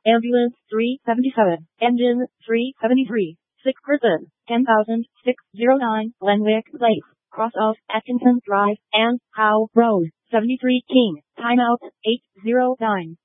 Ambulance 377, Engine 373, sick person, 10,609, Lenwick Place, cross off Atkinson Drive, and Howe Road, 73 King, timeout, 809.